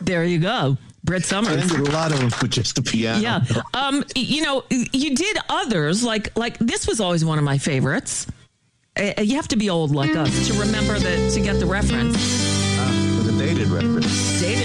There you go. Brett Summers. I did a lot of them with just the piano. Yeah. You did others like this was always one of my favorites. You have to be old like us to remember to get the reference. It was a dated reference. Dated.